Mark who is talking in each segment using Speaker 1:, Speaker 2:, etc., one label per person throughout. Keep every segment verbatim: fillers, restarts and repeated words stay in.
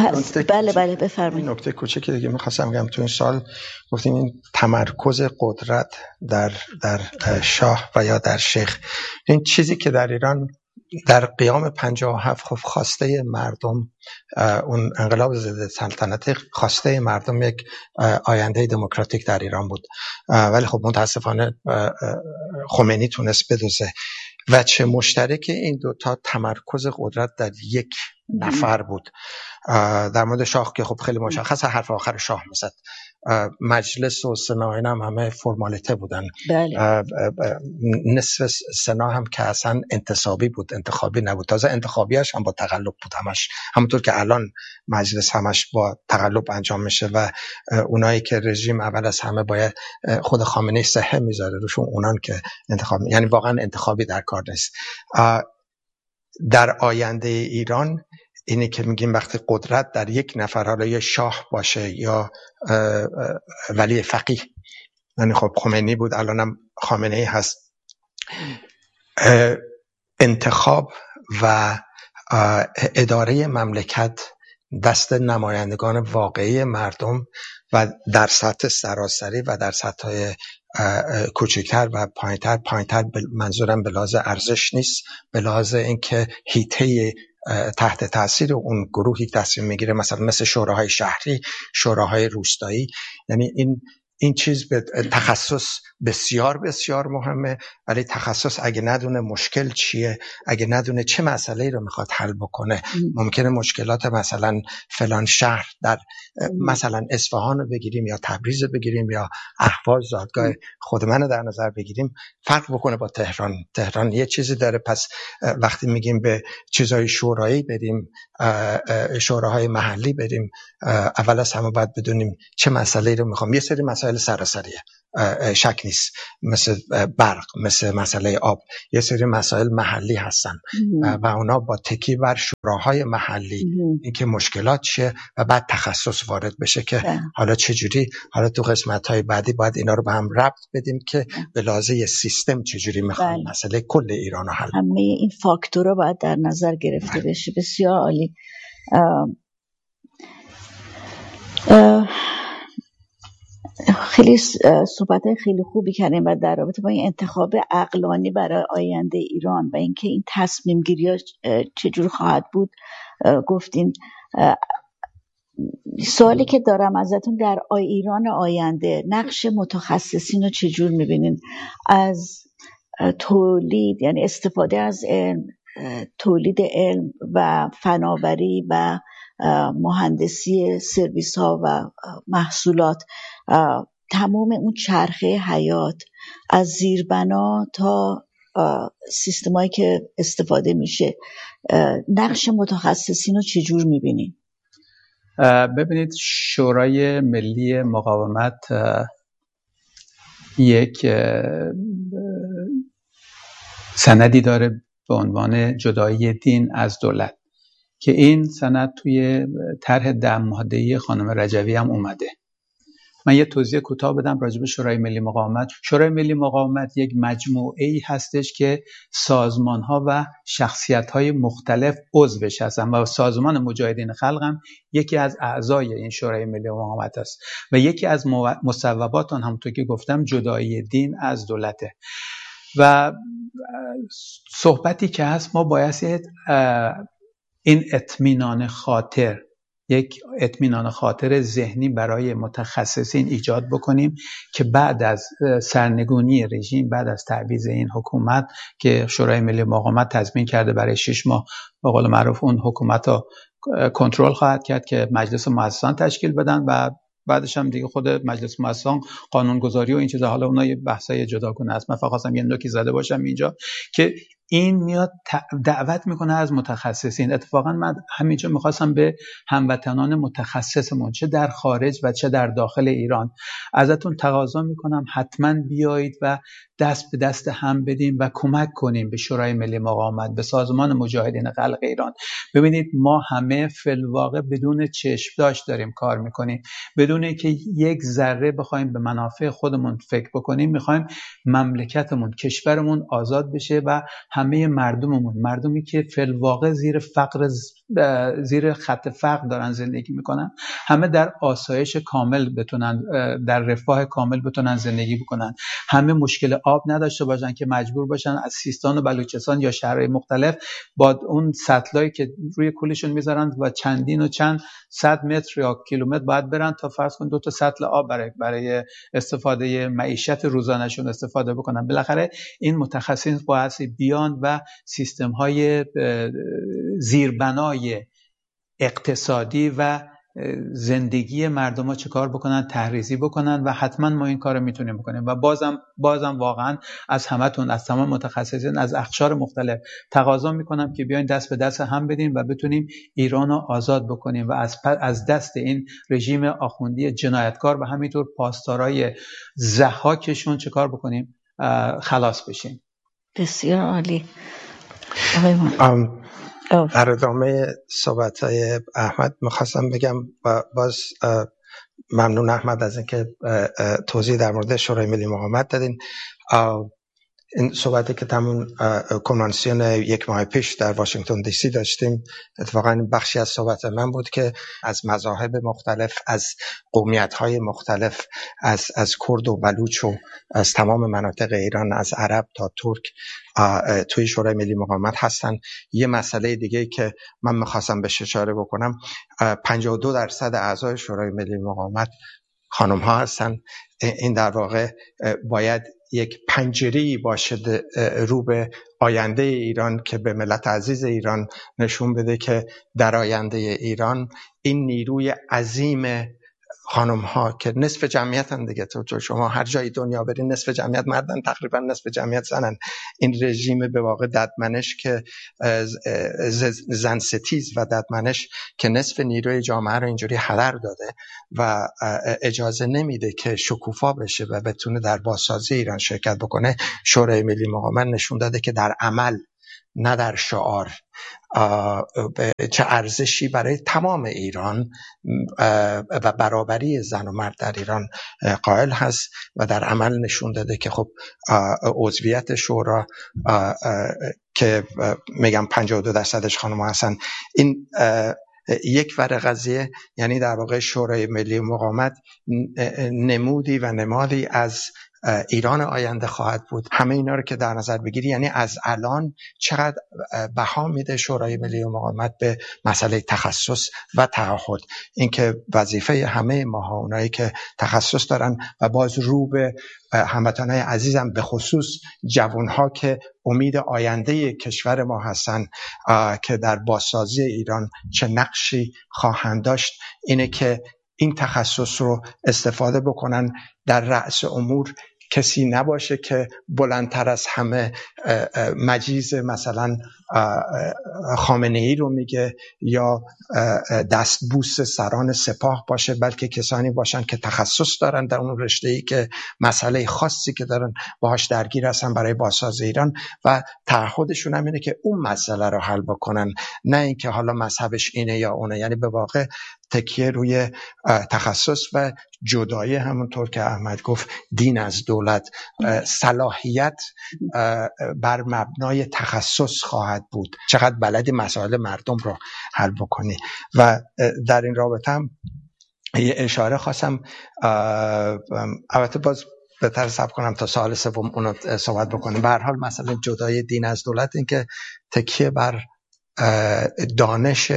Speaker 1: پس بله بله بفرمایید.
Speaker 2: این نکته کوچیکی دیگه می‌خواستم بگم تو این سال گفتیم این تمرکز قدرت در در شاه و یا در شیخ، این چیزی که در ایران در قیام پنجاه و هفت خب خواسته مردم، اون انقلاب ضد سلطنتی خواسته مردم یک آینده دموکراتیک در ایران بود، ولی خب متاسفانه خمینی تونست بدوزه. وجه مشترک این دوتا تمرکز قدرت در یک نفر بود. در مورد شاه که خب خیلی مشخصه، حرف آخر شاه میزد. مجلس و سنا اینا هم همه فرمالیته بودن.
Speaker 1: بله.
Speaker 2: نصف سنا هم که اصلا انتصابی بود، انتخابی نبود. تازه انتخابیش هم با تقلب بود همش، همونطور که الان مجلس همش با تقلب انجام میشه و اونایی که رژیم اول از همه باید خود خامنه‌ای صحه میذاره روشون، اونان که انتخاب، یعنی واقعا انتخابی در کار نیست. در آینده ایران اینی که میگیم وقتی قدرت در یک نفر، حالا یا شاه باشه یا ولی فقیه، یعنی خب خمینی بود الانم خامنه ای هست، انتخاب و اداره مملکت دست نمایندگان واقعی مردم و در سطح سراسری و در سطح کوچکتر و پایینتر، پایینتر منظورم به لحاظ ارزش نیست، به لحاظ اینکه حیطه تحت تاثیر اون گروهی تصمیم میگیره، مثلا مثل شوراهای شهری، شوراهای روستایی. یعنی این این چیز به تخصص بسیار بسیار مهمه، ولی تخصص اگه ندونه مشکل چیه، اگه ندونه چه مسئله‌ای رو میخواد حل بکنه، ممکنه مشکلات مثلا فلان شهر در مثلا اصفهان رو بگیریم یا تبریز رو بگیریم یا اهواز، زادگاه خود منو در نظر بگیریم، فرق بکنه با تهران. تهران یه چیزی داره. پس وقتی میگیم به چیزای شورایی بریم، شوراهای محلی بریم، اول از همه باید بدونیم چه مسئله‌ای رو میخوام. یه سری مسائل سراسریه، شک نیست، مثل برق، مثل مسئله آب، یه سری مسائل محلی هستن و اونا با تکی بر شوراهای محلی اینکه مشکلات چیه و بعد تخصص وارد بشه که ده. حالا چجوری، حالا تو قسمت‌های بعدی باید اینا رو به هم ربط بدیم که به لحاظه سیستم چجوری میخوایم مسئله کل ایران رو حل.
Speaker 1: همه این فاکتورها باید در نظر گرفته ده. بشه. بسیار عالی. اه اه خیلی صحبت خیلی خوبی کردیم و در رابطه با این انتخاب عقلانی برای آینده ایران و اینکه این تصمیم گیری ها چجور خواهد بود گفتین. سوالی که دارم ازتون، در آی ایران آینده نقش متخصصین رو چجور میبینین؟ از تولید، یعنی استفاده از علم، تولید علم و فناوری و مهندسی سرویس ها و محصولات، تمام اون چرخه حیات از زیربنا تا سیستمایی که استفاده میشه، نقش متخصصین رو چجور میبینین؟
Speaker 3: ببینید، شورای ملی مقاومت یک سندی داره به عنوان جدایی دین از دولت که این سند توی طرح ده ماده‌ای خانم رجوی هم اومده. من یه توضیح کوتاه بدم راجع به شورای ملی مقاومت. شورای ملی مقاومت یک مجموعه‌ای هستش که سازمان‌ها و شخصیت‌های مختلف عضوش هستن و سازمان مجاهدین خلق هم یکی از اعضای این شورای ملی مقاومت است و یکی از مصوبات آن، همونطور که گفتم، جدایی دین از دولته. و صحبتی که هست، ما باید این اطمینان خاطر، یک اطمینان خاطر ذهنی برای متخصصین ایجاد بکنیم که بعد از سرنگونی رژیم، بعد از تعویض این حکومت که شورای ملی مقاومت تضمین کرده برای شش ماه، به قول معروف اون حکومت رو کنترل خواهد کرد که مجلس مؤسسان تشکیل بدن و بعدش هم دیگه خود مجلس مؤسسان قانونگذاری و این چیزا، حالا اونها یه بحثای جداگانه است. من فقط خواستم یه نکته زده باشم اینجا که این میاد دعوت میکنه از متخصصین. اتفاقا من همینجا میخواستم به هموطنان متخصصمون، چه در خارج و چه در داخل ایران، ازتون تقاضا میکنم حتما بیایید و دست به دست هم بدیم و کمک کنیم به شورای ملی مقاومت، به سازمان مجاهدین خلق ایران. ببینید، ما همه فی‌الواقع بدون چشم داشت داریم کار میکنیم، بدون اینکه یک ذره بخوایم به منافع خودمون فکر بکنیم. میخوایم مملکتمون، کشورمون آزاد بشه و همه مردممون، مردمی که فی الواقع زیر فقر زیر خط فقر دارن زندگی میکنن، همه در آسایش کامل بتونن، در رفاه کامل بتونن زندگی بکنن، همه مشکل آب نداشته باشن که مجبور باشن از سیستان و بلوچستان یا شهرهای مختلف با اون سطلایی که روی کولشون میذارن و چندین و چند صد متر یا کیلومتر باید برن تا فرض کن دو تا سطل آب برای برای استفاده معیشت روزانه‌شون استفاده بکنن. بالاخره این متخصصین باید بیان و سیستم های زیربنای اقتصادی و زندگی مردم ها چه کار بکنن، تحریزی بکنن و حتما ما این کار میتونیم بکنیم. و بازم بازم واقعا از همتون، از تمام متخصصین از اقشار مختلف تقاضا میکنم که بیاین دست به دست هم بدیم و بتونیم ایران رو آزاد بکنیم و از از دست این رژیم آخوندی جنایتکار و همینطور پاسدارای ضحاکشون چه کار بکنیم، خلاص بشیم.
Speaker 1: بسیار عالی.
Speaker 2: در ادامه صحبت‌های احمد میخواستم بگم و باز ممنون احمد از اینکه توضیح در مورد شورای ملی مقاومت دادین. این صحبتی که تمون کنوانسیون یک ماه پیش در واشنگتن دی سی داشتیم اتفاقا بخشی از صحبت من بود که از مذاهب مختلف، از قومیت‌های مختلف، از از کرد و بلوچ و از تمام مناطق ایران، از عرب تا ترک توی شورای ملی مقاومت هستن. یه مسئله دیگه که من می‌خواستم بهش اشاره بکنم، پنجاه و دو درصد اعضای شورای ملی مقاومت خانم‌ها هستن. این در واقع باید یک پنجره‌ای باشه رو به آینده ایران که به ملت عزیز ایران نشون بده که در آینده ایران این نیروی عظیم خانم ها که نصف جمعیت هم دیگه، تو شما هر جای دنیا برین نصف جمعیت مردن، تقریبا نصف جمعیت زنن. این رژیم به واقع ددمنش که زن ستیز و ددمنش که نصف نیروی جامعه رو اینجوری هدر داده و اجازه نمیده که شکوفا بشه و بتونه در بازسازی ایران شرکت بکنه. شورای ملی مقاومت نشون داده که در عمل نه در شعار چه ارزشی برای تمام ایران و برابری زن و مرد در ایران قائل هست و در عمل نشون داده که خب عضویت شورا که میگم پنجاه و دو درصدش خانم هستن، این یک ور قضیه، یعنی در واقع شورای ملی مقاومت نمودی و نمادی از ایران آینده خواهد بود. همه اینا رو که در نظر بگیری، یعنی از الان چقدر بها میده شورای ملی مقاومت به مسئله تخصص و تعهد. اینکه وظیفه همه ماها، اونایی که تخصص دارن و باز رو به هموطنای عزیزم، به خصوص جوانها که امید آینده کشور ما هستن که در بازسازی ایران چه نقشی خواهند داشت، اینه که این تخصص رو استفاده بکنن. در رأس امور کسی نباشه که بلندتر از همه مجیز مثلا خامنه‌ای رو میگه یا دستبوس سران سپاه باشه، بلکه کسانی باشن که تخصص دارن در اون رشته‌ای که مسئله خاصی که دارن باهاش درگیر هستن برای بازسازی ایران و تعهدشون هم اینه که اون مسئله رو حل بکنن، نه اینکه حالا مذهبش اینه یا اونه. یعنی به واقع تکیه روی تخصص و جدایی، همونطور که احمد گفت، دین از دولت. صلاحیت بر مبنای تخصص خواهد بود، چقدر بلدی مسائل مردم رو حل بکنی. و در این رابطه هم یه اشاره خواستم، البته باز بهتر صبر کنم تا سال سوم اونو صحبت بکنیم. به هر حال مثلا جدای دین از دولت، این که تکیه بر دانش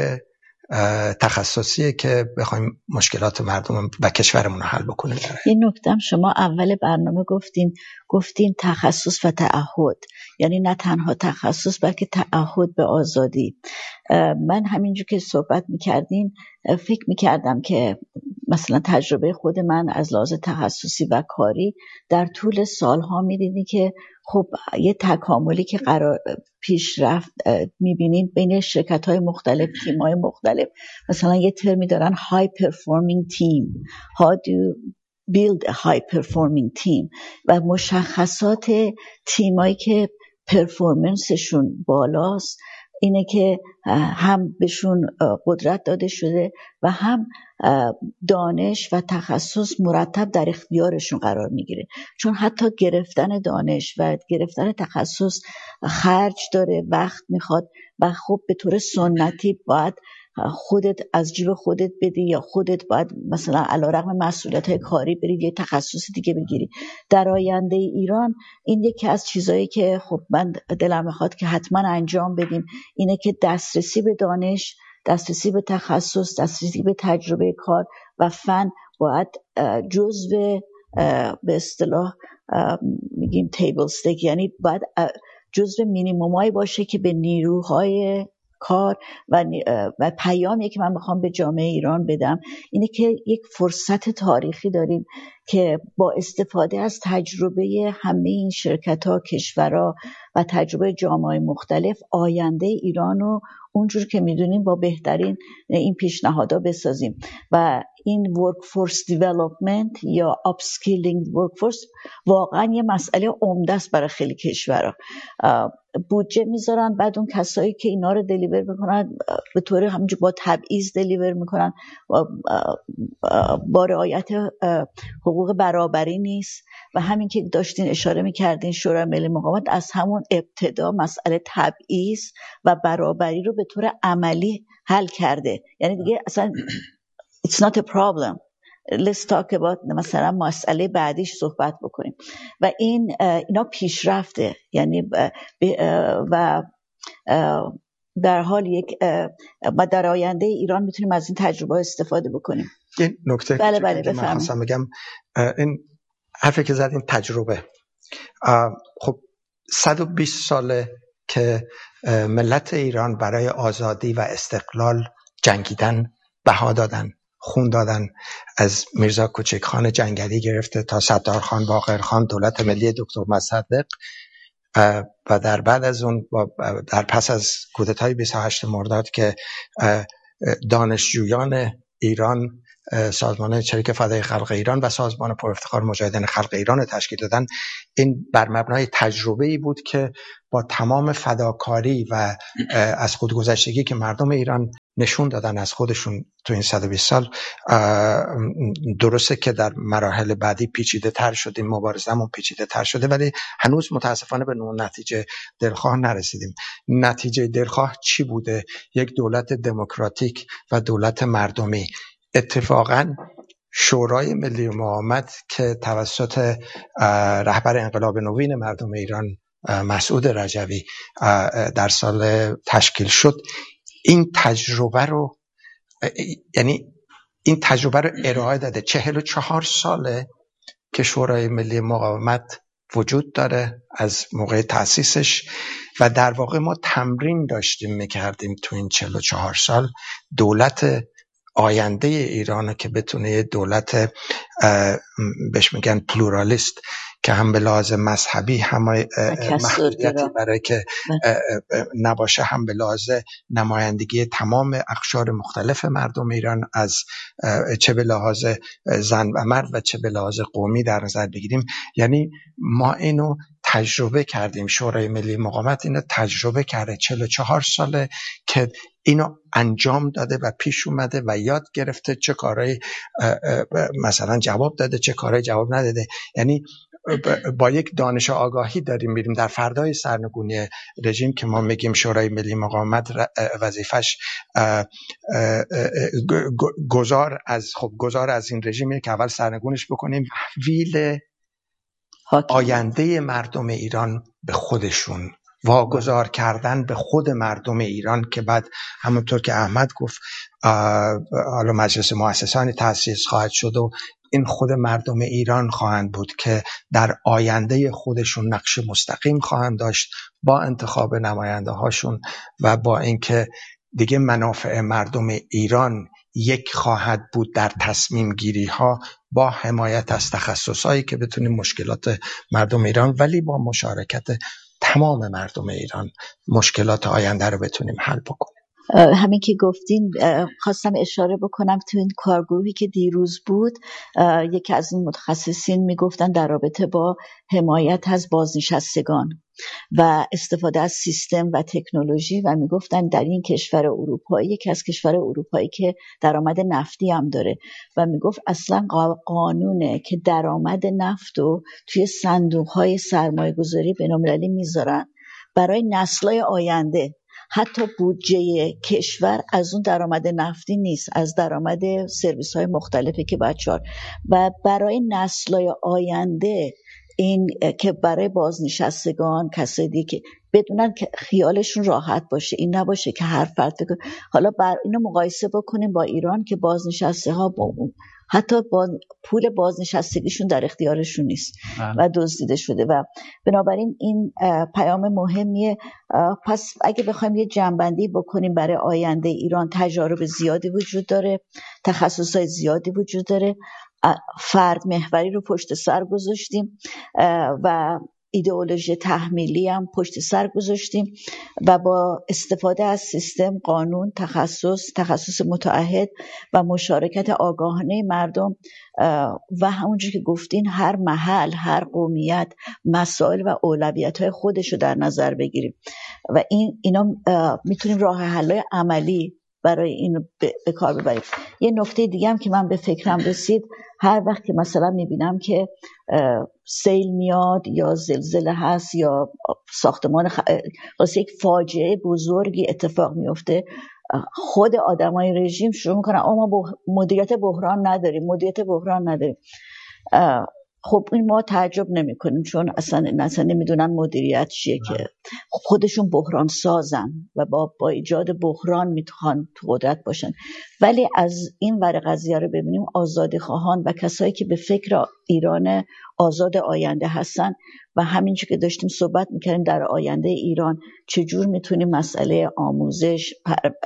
Speaker 2: تخصصیه که بخوایم مشکلات مردم و کشورمون رو حل بکنیم.
Speaker 1: این نکته شما اول برنامه گفتین گفتین تخصص و تعهد، یعنی نه تنها تخصص بلکه تعهد به آزادی. من همینجور که صحبت میکردین فکر میکردم که مثلا تجربه خود من از لحاظ تخصصی و کاری در طول سالها میدیدی که خب یه تکاملی که قرار پیش رفت میبینید بین شرکت‌های مختلف، تیم‌های مختلف. مثلا یه ترمی دارن high performing team. How do you build a high performing team؟ و مشخصات تیمایی که پرفورمنسشون بالاست اینه که هم بهشون قدرت داده شده و هم دانش و تخصص مرتب در اختیارشون قرار میگیره، چون حتی گرفتن دانش و گرفتن تخصص خرج داره، وقت میخواد و خب به طور سنتی باید خودت از جیب خودت بدی یا خودت باید مثلا علیرغم مسئولیت‌های کاری برید یه تخصص دیگه بگیری. در آینده ایران این یکی از چیزایی که خب من دلم میخواد که حتما انجام بدیم اینه که دسترسی به دانش، دسترسی به تخصص، دسترسی به تجربه کار و فن باید جزو به اصطلاح میگیم تیبل استیک، یعنی باید جزو مینیمومایی باشه که به نیروهای کار و, و پیامی که من میخوام به جامعه ایران بدم اینه که یک فرصت تاریخی داریم که با استفاده از تجربه همه این شرکت‌ها، کشورها و تجربه جامعه مختلف آینده ایران رو اونجور که میدونیم با بهترین این پیشنهادها بسازیم و این workforce development یا upskilling workforce واقعا یه مسئله عمده است برای خیلی کشورها. بودجه میذارن، بعد اون کسایی که اینا رو دلیور میکنن به طور همینجور با تبعیض دلیور میکنن و با رعایت حقوق برابری نیست و همین که داشتین اشاره میکردین شورای ملی مقاومت از همون ابتدا مسئله تبعیض و برابری رو به طور عملی حل کرده، یعنی دیگه اصلا it's not a problem, let's talk about مثلا مسئله بعدیش صحبت بکنیم و این اینا پیشرفته، یعنی و در حال یک ما در آینده ایران میتونیم از این تجربه استفاده بکنیم.
Speaker 2: این نکته
Speaker 1: بله بله
Speaker 2: که من خواستم بگم این حرفی که زدین تجربه، خب صد و بیست ساله که ملت ایران برای آزادی و استقلال جنگیدن، بها دادن، خون دادن، از میرزا کوچکخان جنگلی گرفته تا ستارخان، باقرخان، دولت ملی دکتر مصدق و در بعد از اون در پس از کودتای بیست و هشتم مرداد که دانشجویان ایران سازمان چریک فدای خلق ایران و سازمان پر افتخار مجاهدین خلق ایران رو تشکیل دادن، این بر مبنای تجربه‌ای بود که با تمام فداکاری و از خودگذشتگی که مردم ایران نشون دادن از خودشون تو این صد و بیست سال، درسته که در مراحل بعدی پیچیده تر شدیم، مبارزه‌مون پیچیده تر شده، ولی هنوز متاسفانه به نوع نتیجه دلخواه نرسیدیم. نتیجه دلخواه چی بوده؟ یک دولت دموکراتیک و دولت مردمی. اتفاقاً شورای ملی مقاومت که توسط رهبر انقلاب نوین مردم ایران مسعود رجوی در سال تشکیل شد، این تجربه رو یعنی این تجربه رو ارائه داده. چهل و چهار ساله که شورای ملی مقاومت وجود داره از موقع تأسیسش و در واقع ما تمرین داشتیم میکردیم تو این چهل و چهار سال دولت آینده ایران که بتونه دولت بهش میگن پلورالیست که هم به لحاظ مذهبی هم محدودیتی برای که نباشه، هم به لحاظ نمایندگی تمام اقشار مختلف مردم ایران از چه به لحاظ زن و مرد و چه به لحاظ قومی در نظر بگیریم. یعنی ما اینو تجربه کردیم، شورای ملی مقاومت اینو تجربه کرده چهل و چهار ساله که اینو انجام داده و پیش اومده و یاد گرفته چه کارهای مثلا جواب داده، چه کارهای جواب نداده. یعنی با یک دانش آگاهی داریم میریم در فردای سرنگونی رژیم که ما میگیم شورای ملی مقاومت وظیفش گذار از خب گذار از این رژیمی که اول سرنگونش بکنیم، تحویل آینده مردم ایران به خودشون، واگذار کردن به خود مردم ایران که بعد همونطور که احمد گفت حالا مجلس مؤسسانی تأسیس خواهد شد و این خود مردم ایران خواهند بود که در آینده خودشون نقش مستقیم خواهند داشت با انتخاب نماینده هاشون و با اینکه دیگه منافع مردم ایران یک خواهد بود در تصمیم گیری ها با حمایت از تخصصهایی که بتونیم مشکلات مردم ایران ولی با مشارکت تمام مردم ایران مشکلات آینده رو بتونیم حل بکنیم.
Speaker 1: همین که گفتین خواستم اشاره بکنم تو این کارگروهی که دیروز بود یکی از این متخصصین میگفتن در رابطه با حمایت از بازنشستگان و استفاده از سیستم و تکنولوژی و میگفتن در این کشور اروپایی یکی از کشور اروپایی که درآمد نفتی هم داره و میگفت اصلا قانونه که درآمد نفت رو توی صندوق‌های سرمایه‌گذاری بین‌المللی میذارن برای نسل‌های آینده. حتی بودجه کشور از اون درآمد نفتی نیست، از درآمد سرویس‌های مختلفی که بچه‌ها و برای نسل‌های آینده این که برای بازنشستگان کسایی که بدونن که خیالشون راحت باشه، این نباشه که هر فرد بگه حالا بر اینو مقایسه بکنیم با ایران که بازنشسته ها با حتی با پول بازنشستگیشون در اختیارشون نیست و دزدیده شده و بنابراین این پیام مهمیه. پس اگه بخوایم یه جنبندی بکنیم برای آینده ایران، تجارب زیادی وجود داره، تخصصهای زیادی وجود داره، فرد محوری رو پشت سر گذاشتیم و ایدئولوژی تحمیلی هم پشت سر گذاشتیم و با استفاده از سیستم، قانون، تخصص، تخصص متعهد و مشارکت آگاهانه مردم و همونجور که گفتین هر محل، هر قومیت مسائل و اولویت‌های خودش رو در نظر بگیریم و این اینا میتونیم راه حل‌های عملی برای این به کار ببریم. یه نکته دیگه هم که من به فکرم رسید، هر وقت که مثلا میبینم که سیل میاد یا زلزله هست یا ساختمان خ... واسه یک فاجعه بزرگی اتفاق میفته، خود آدمای رژیم شروع میکنن اما ما مدیریت بحران نداریم مدیریت بحران نداریم خب این ما تعجب نمی کنیم چون اصلا اصلا نمیدونن مدیریت چیه که خودشون بحران سازن و با با ایجاد بحران میتوان تو قدرت باشن. ولی از این ور قضیه رو ببینیم، آزادی خواهان و کسایی که به فکر ایران آزاد آینده هستن و همینجور که داشتیم صحبت میکردیم در آینده ایران چجور میتونیم مسئله آموزش،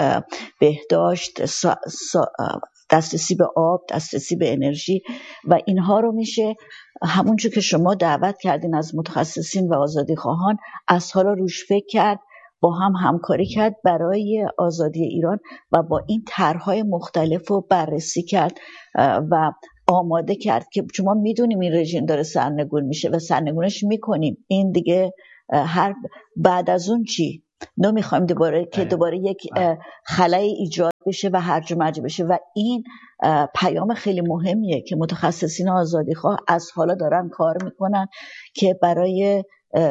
Speaker 1: بهداشت، سا، سا، دسترسی به آب، دسترسی به انرژی و اینها رو میشه همونجور که شما دعوت کردین از متخصصین و آزادی خواهان از حالا روش فکر کرد، با هم همکاری کرد برای آزادی ایران و با این طرح‌های مختلف رو بررسی کرد و آماده کرد که شما میدونیم این رژیم داره سرنگون میشه و سرنگونش میکنیم. این دیگه هر بعد از اون چی؟ نمیخوایم دوباره که دوباره یک خلایی ایجاد بشه و هرج و مرج بشه و این پیام خیلی مهمیه که متخصصین آزادی خواه از حالا دارن کار میکنن که برای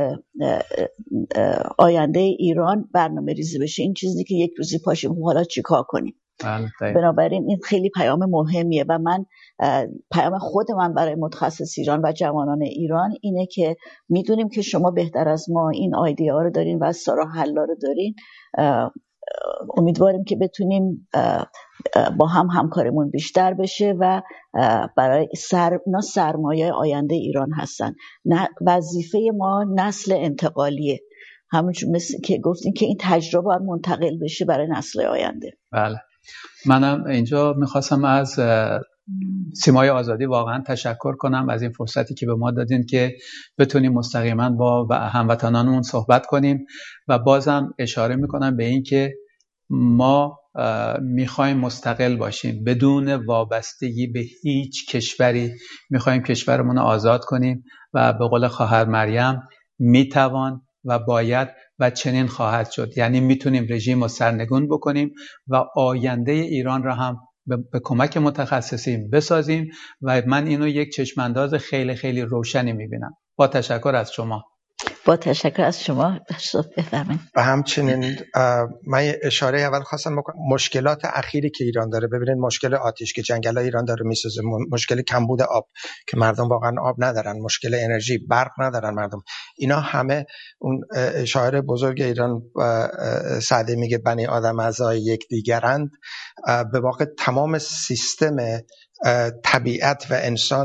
Speaker 1: آینده ایران برنامه ریزی بشه. این چیزی که یک روزی پاشیم حالا چیکار کنیم. بنابراین این خیلی پیام مهمیه و من پیام خود من برای متخصص ایران و جوانان ایران اینه که میدونیم که شما بهتر از ما این ایده ها رو دارین و راه حل رو دارین. امیدواریم که بتونیم با هم همکاریمون بیشتر بشه و برای سر اینا سرمایه آینده ایران هستن. وظیفه ما نسل انتقالیه، همونجور مثل که گفتین که این تجربه باید منتقل بشه برای نسل آینده.
Speaker 3: بله، منم اینجا میخواستم از سیمای آزادی واقعا تشکر کنم از این فرصتی که به ما دادین که بتونیم مستقیما با هموطنانمون صحبت کنیم و بازم اشاره میکنم به این که ما میخوایم مستقل باشیم بدون وابستگی به هیچ کشوری. میخوایم کشورمون رو آزاد کنیم و به قول خواهر مریم میتوان و باید و چنین خواهد شد. یعنی میتونیم رژیم رو سرنگون بکنیم و آینده ایران را هم به, به کمک متخصصین بسازیم و من اینو یک چشمانداز خیلی خیلی روشنی میبینم. با تشکر از شما.
Speaker 1: با تشکر از شما. بفرمایید.
Speaker 2: و همچنین من اشاره اول خواستم بکنم مشکلات اخیری که ایران داره. ببینید مشکل آتش که جنگل‌های ایران داره میسازه، مشکل کمبود آب که مردم واقعا آب ندارن، مشکل انرژی، برق ندارن مردم. اینا همه اون شاعر بزرگ ایران سعدی میگه بنی آدم اعضای یکدیگرند. به واقع تمام سیستم طبیعت و انسان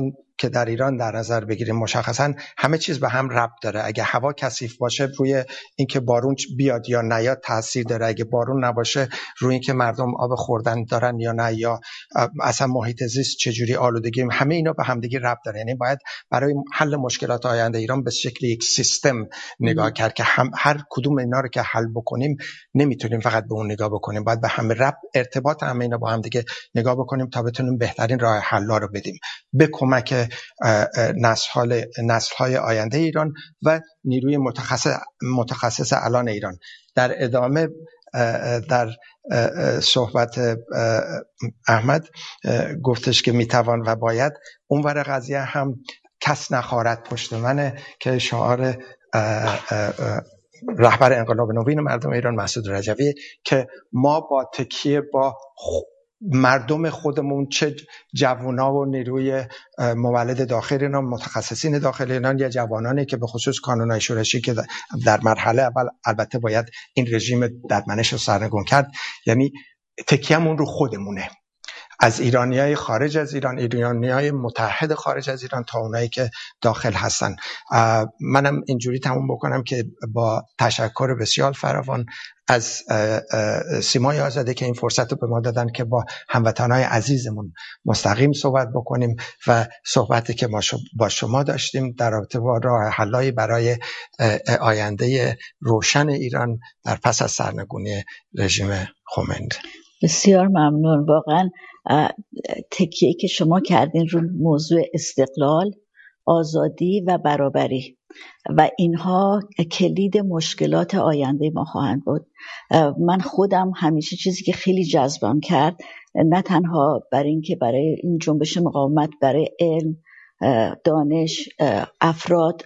Speaker 2: که در ایران در نظر بگیریم مشخصا همه چیز به هم ربط داره. اگه هوا کثیف باشه روی اینکه بارون بیاد یا نیاد تاثیر داره، اگه بارون نباشه روی اینکه مردم آب خوردن دارن یا نه، یا اصلا محیط زیست چجوری آلودگی، همه اینا به همدیگه ربط داره. یعنی باید برای حل مشکلات آینده ایران به شکل یک سیستم نگاه کرد که هم هر کدوم اینا رو که حل بکنیم نمیتونیم فقط به اون نگاه بکنیم، باید به همه ربط ارتباط همه اینا با هم دیگه نگاه بکنیم تا بتونیم بهترین راه حل‌ها رو بدیم به کمک نسل‌های نسل‌های آینده ایران و نیروی متخصص متخصص الان ایران. در ادامه در صحبت احمد گفتش که میتوان و باید، اونور قضیه هم کس نخارد پشت منه که شعار رهبر انقلاب نوین مردم ایران مسعود رجوی، که ما با تکیه با مردم خودمون، چه جوونا و نیروی مولد داخل اینا، متخصصین داخل اینا، یا جوانانی که به خصوص کانونهای شورشی که در مرحله اول البته باید این رژیم ددمنش رو سرنگون کرد، یعنی تکیه‌مون رو خودمونه، از ایرانیای خارج از ایران، ایرانیای متحد خارج از ایران تا اونایی که داخل هستن. منم اینجوری تموم بکنم که با تشکر بسیار فراوان از سیمای آزاده که این فرصت رو به ما دادن که با هموطنهای عزیزمون مستقیم صحبت بکنیم و صحبتی که ما با شما داشتیم در رابطه با راه حل‌هایی برای آینده روشن ایران در پس از سرنگونی رژیم خمینی.
Speaker 1: بسیار ممنون. واقعا تکیه‌ای که شما کردین رو موضوع استقلال، آزادی و برابری و اینها کلید مشکلات آینده ما خواهند بود. من خودم همیشه چیزی که خیلی جذبم کرد، نه تنها برای اینکه برای این جنبش مقاومت برای علم، دانش، افراد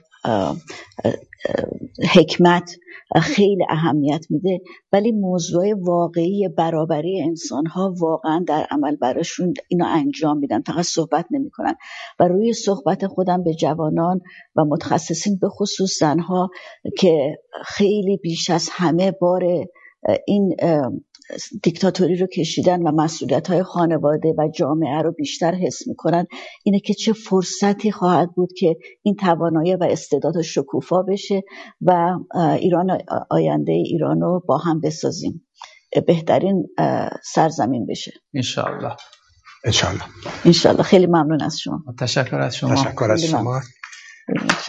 Speaker 1: حکمت خیلی اهمیت میده، ولی موضوع واقعی برابری انسان‌ها واقعا در عمل براشون اینو انجام میدن، فقط صحبت نمیکنن. و روی صحبت خودم به جوانان و متخصصین به خصوص زنها که خیلی بیش از همه بار این دیکتاتوری رو کشیدن و مسئولیت‌های خانواده و جامعه رو بیشتر حس میکنن، اینه که چه فرصتی خواهد بود که این توانایی و استعداد شکوفا بشه و ایران، آینده ایران رو با هم بسازیم، بهترین سرزمین بشه
Speaker 2: انشالله. انشالله.
Speaker 1: انشالله. خیلی ممنون از شما.
Speaker 3: تشکر از شما.
Speaker 2: تشکر از شما.